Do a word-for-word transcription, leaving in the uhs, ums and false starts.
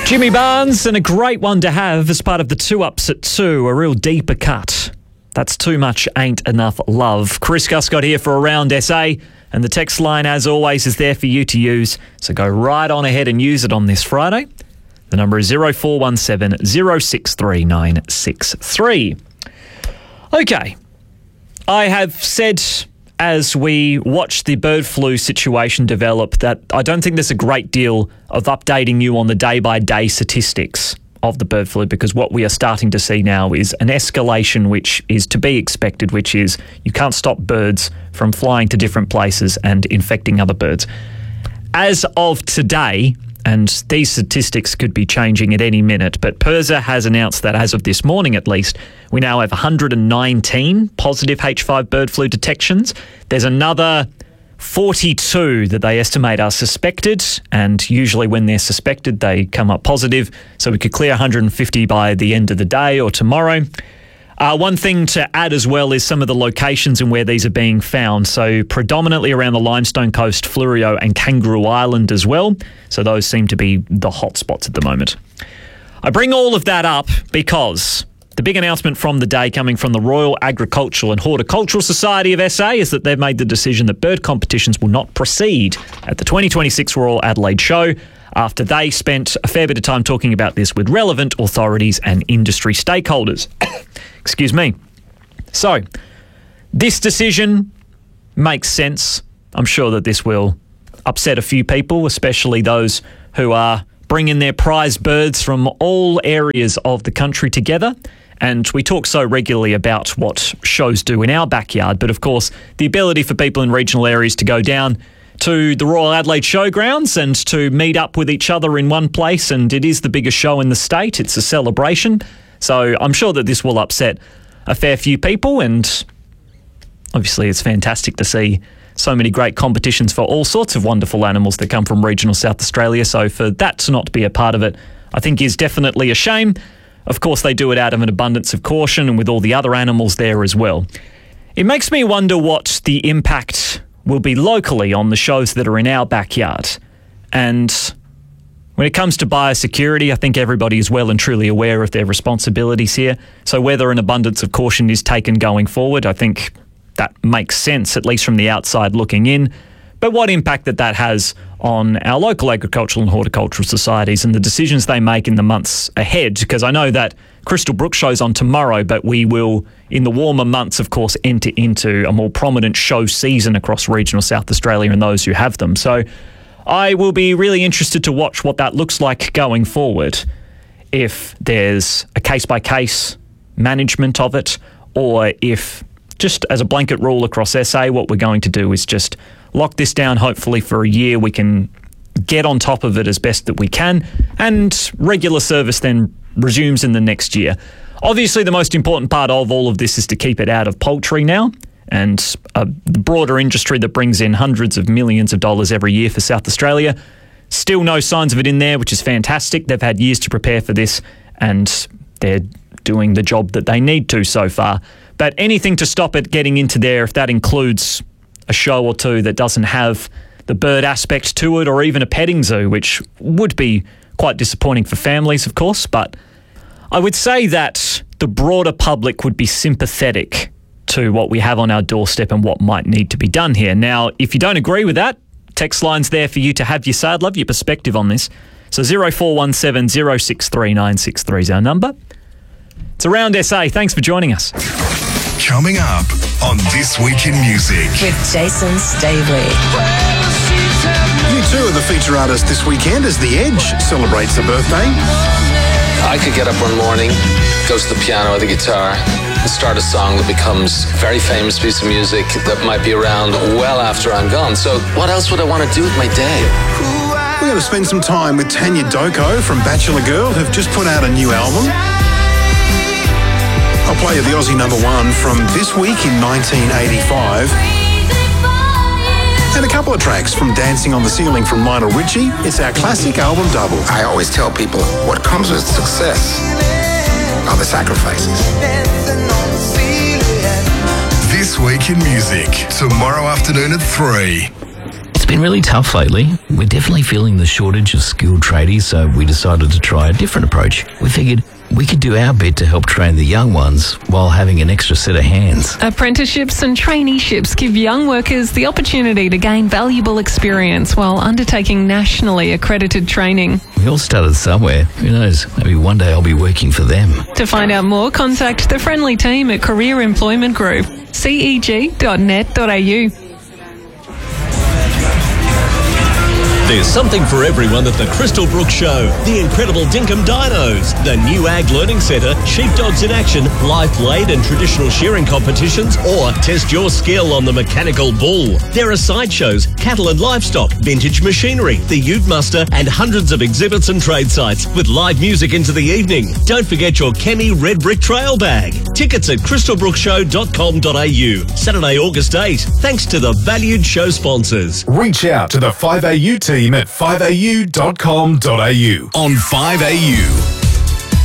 Jimmy Barnes, and a great one to have as part of the two ups at two, a real deeper cut. That's Too Much Ain't Enough Love. Chris Guscott here for Around S A, and the text line, as always, is there for you to use. So go right on ahead and use it on this Friday. The number is zero four one seven, zero six three nine six three. Okay, I have said as we watch the bird flu situation develop that I don't think there's a great deal of updating you on the day-by-day statistics of the bird flu, because what we are starting to see now is an escalation which is to be expected, which is you can't stop birds from flying to different places and infecting other birds. As of today, and these statistics could be changing at any minute, but PIRSA has announced that as of this morning at least, we now have one hundred nineteen positive H five bird flu detections. There's another forty-two that they estimate are suspected, and usually when they're suspected, they come up positive. So we could clear one hundred fifty by the end of the day or tomorrow. Uh, one thing to add as well is some of the locations and where these are being found. So predominantly around the Limestone Coast, Fleurieu and Kangaroo Island as well. So those seem to be the hot spots at the moment. I bring all of that up because the big announcement from the day coming from the Royal Agricultural and Horticultural Society of S A is that they've made the decision that bird competitions will not proceed at the twenty twenty-six Royal Adelaide Show, after they spent a fair bit of time talking about this with relevant authorities and industry stakeholders. Excuse me. So, this decision makes sense. I'm sure that this will upset a few people, especially those who are bringing their prize birds from all areas of the country together. And we talk so regularly about what shows do in our backyard, but of course, the ability for people in regional areas to go down to the Royal Adelaide Showgrounds and to meet up with each other in one place, and it is the biggest show in the state. It's a celebration. So I'm sure that this will upset a fair few people, and obviously it's fantastic to see so many great competitions for all sorts of wonderful animals that come from regional South Australia. So for that to not be a part of it, I think is definitely a shame. Of course, they do it out of an abundance of caution and with all the other animals there as well. It makes me wonder what the impact will be locally on the shows that are in our backyard. And when it comes to biosecurity, I think everybody is well and truly aware of their responsibilities here. So whether an abundance of caution is taken going forward, I think that makes sense, at least from the outside looking in. But what impact that that has on our local agricultural and horticultural societies and the decisions they make in the months ahead, because I know that Crystal Brook show's on tomorrow, but we will, in the warmer months, of course, enter into a more prominent show season across regional South Australia and those who have them. So I will be really interested to watch what that looks like going forward, if there's a case-by-case management of it, or if, just as a blanket rule across S A, what we're going to do is just lock this down, hopefully for a year. We can get on top of it as best that we can, and regular service then resumes in the next year. Obviously, the most important part of all of this is to keep it out of poultry now, and a broader industry that brings in hundreds of millions of dollars every year for South Australia. Still no signs of it in there, which is fantastic. They've had years to prepare for this, and they're doing the job that they need to so far. But anything to stop it getting into there, if that includes a show or two that doesn't have the bird aspect to it, or even a petting zoo, which would be quite disappointing for families, of course. But I would say that the broader public would be sympathetic to what we have on our doorstep and what might need to be done here. Now, if you don't agree with that, text line's there for you to have your say. I'd love your perspective on this. So zero four one seven, zero six three nine six three is our number. It's Around S A. Thanks for joining us. Coming up on This Week in Music with Jason Stavely. U two are the feature artist this weekend as The Edge celebrates a birthday. I could get up one morning, go to the piano or the guitar, and start a song that becomes a very famous piece of music that might be around well after I'm gone. So what else would I want to do with my day? We're going to spend some time with Tanya Doko from Bachelor Girl, who've just put out a new album. I'll play you the Aussie number one from This Week in nineteen eighty-five. And a couple of tracks from Dancing on the Ceiling from Lionel Richie. It's our classic album double. I always tell people what comes with success are the sacrifices. This Week in Music, tomorrow afternoon at three. It's been really tough lately. We're definitely feeling the shortage of skilled tradies, so we decided to try a different approach. We figured we could do our bit to help train the young ones while having an extra set of hands. Apprenticeships and traineeships give young workers the opportunity to gain valuable experience while undertaking nationally accredited training. We all started somewhere. Who knows? Maybe one day I'll be working for them. To find out more, contact the friendly team at Career Employment Group, c e g dot net dot a u. There's something for everyone at the Crystal Brook Show. The incredible Dinkum Dinos, the new Ag Learning Centre, sheepdogs in action, live blade and traditional shearing competitions, or test your skill on the mechanical bull. There are sideshows, cattle and livestock, vintage machinery, the Ute Muster, and hundreds of exhibits and trade sites with live music into the evening. Don't forget your Chemi Red Brick Trail bag. Tickets at crystal brook show dot com dot a u. Saturday, August eighth. Thanks to the valued show sponsors. Reach out to the five A U team at five A U dot com dot A U on five A U.